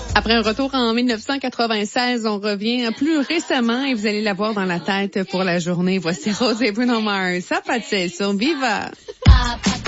Après un retour en 1996, on revient plus récemment et vous allez l'avoir dans la tête pour la journée. Voici Rose et Bruno Mars. Ça pas de cesse sur Viva.